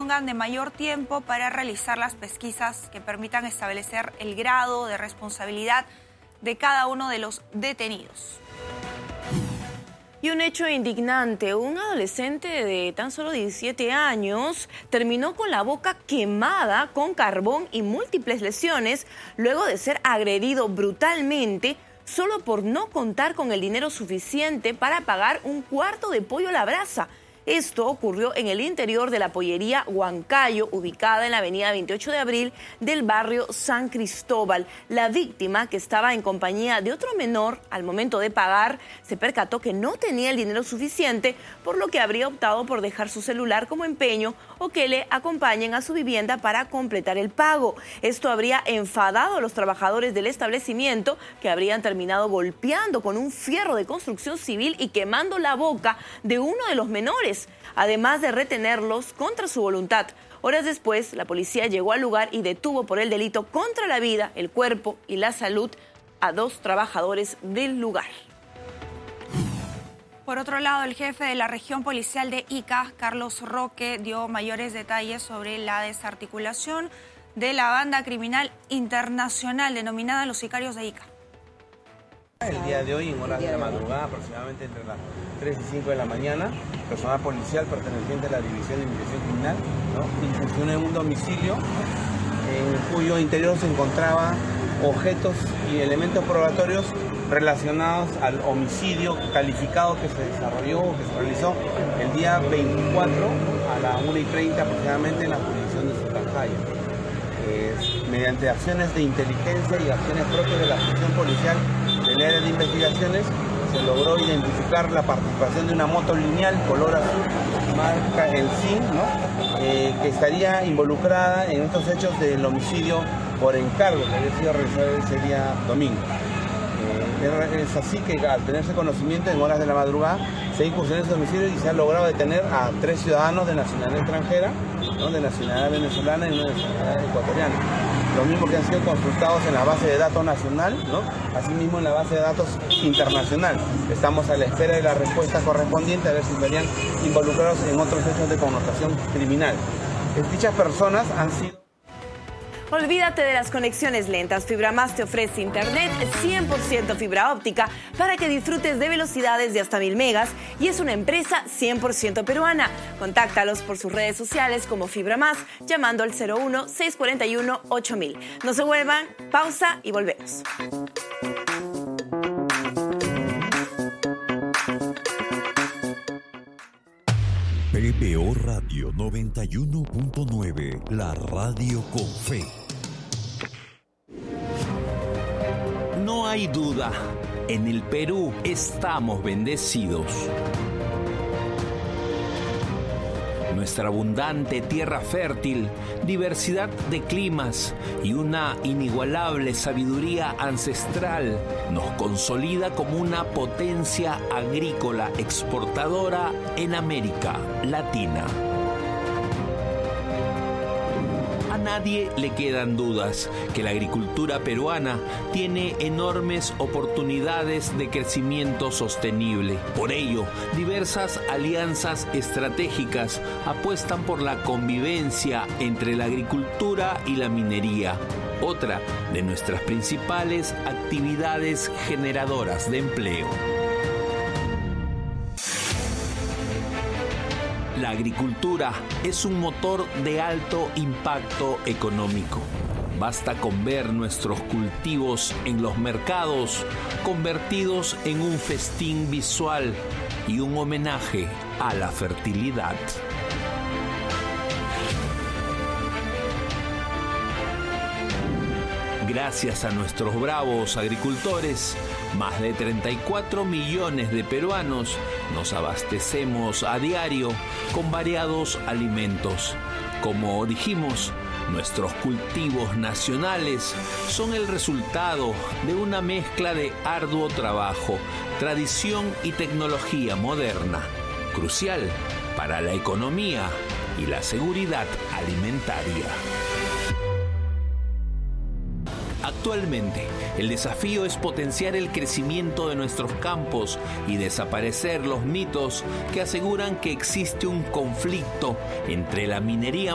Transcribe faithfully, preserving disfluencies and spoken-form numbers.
dispongan de mayor tiempo para realizar las pesquisas que permitan establecer el grado de responsabilidad de cada uno de los detenidos. Y un hecho indignante, un adolescente de tan solo diecisiete años terminó con la boca quemada con carbón y múltiples lesiones luego de ser agredido brutalmente solo por no contar con el dinero suficiente para pagar un cuarto de pollo a la brasa. Esto ocurrió en el interior de la pollería Huancayo, ubicada en la avenida veintiocho de abril del barrio San Cristóbal. La víctima, que estaba en compañía de otro menor, al momento de pagar, se percató que no tenía el dinero suficiente, por lo que habría optado por dejar su celular como empeño o que le acompañen a su vivienda para completar el pago. Esto habría enfadado a los trabajadores del establecimiento, que habrían terminado golpeando con un fierro de construcción civil y quemando la boca de uno de los menores, además de retenerlos contra su voluntad. Horas después, la policía llegó al lugar y detuvo por el delito contra la vida, el cuerpo y la salud a dos trabajadores del lugar. Por otro lado, el jefe de la región policial de Ica, Carlos Roque, dio mayores detalles sobre la desarticulación de la banda criminal internacional denominada Los Sicarios de Ica. El día de hoy, en horas de la madrugada, aproximadamente entre las tres y cinco de la mañana, personal policial perteneciente a la División de Investigación Criminal, ¿no?, incursionó en un domicilio en cuyo interior se encontraban objetos y elementos probatorios relacionados al homicidio calificado que se desarrolló, que se realizó el día veinticuatro a la una y treinta aproximadamente en la jurisdicción de Sotancaya. Eh, mediante acciones de inteligencia y acciones propias de la función policial del área de investigaciones, se logró identificar la participación de una moto lineal color azul, marca el S I N, ¿no?, eh, que estaría involucrada en estos hechos del homicidio por encargo que había sido realizado ese día domingo. Eh, es así que al tenerse conocimiento en horas de la madrugada se incursionó en ese domicilio y se ha logrado detener a tres ciudadanos de nacionalidad extranjera, ¿no?, de nacionalidad venezolana y una de nacionalidad ecuatoriana. Lo mismo que han sido consultados en la base de datos nacional, ¿no?, asimismo en la base de datos internacional. Estamos a la espera de la respuesta correspondiente a ver si estarían involucrados en otros hechos de connotación criminal. Dichas personas han sido... Olvídate de las conexiones lentas. FibraMás te ofrece internet cien por ciento fibra óptica para que disfrutes de velocidades de hasta mil megas y es una empresa cien por ciento peruana. Contáctalos por sus redes sociales como FibraMás llamando al cero uno, seis cuatro uno, ocho mil. No se vuelvan, pausa y volvemos. P B O Radio noventa y uno punto nueve, la radio con fe. No hay duda, en el Perú estamos bendecidos. Nuestra abundante tierra fértil, diversidad de climas y una inigualable sabiduría ancestral nos consolida como una potencia agrícola exportadora en América Latina. A nadie le quedan dudas que la agricultura peruana tiene enormes oportunidades de crecimiento sostenible. Por ello, diversas alianzas estratégicas apuestan por la convivencia entre la agricultura y la minería, otra de nuestras principales actividades generadoras de empleo. La agricultura es un motor de alto impacto económico. Basta con ver nuestros cultivos en los mercados convertidos en un festín visual y un homenaje a la fertilidad. Gracias a nuestros bravos agricultores, más de treinta y cuatro millones de peruanos nos abastecemos a diario con variados alimentos. Como dijimos, nuestros cultivos nacionales son el resultado de una mezcla de arduo trabajo, tradición y tecnología moderna, crucial para la economía y la seguridad alimentaria. Actualmente, el desafío es potenciar el crecimiento de nuestros campos y desaparecer los mitos que aseguran que existe un conflicto entre la minería